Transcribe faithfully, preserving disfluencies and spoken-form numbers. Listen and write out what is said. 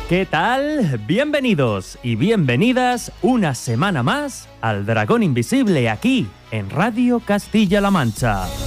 ¿Qué tal? Bienvenidos y bienvenidas una semana más al Dragón Invisible aquí en Radio Castilla-La Mancha.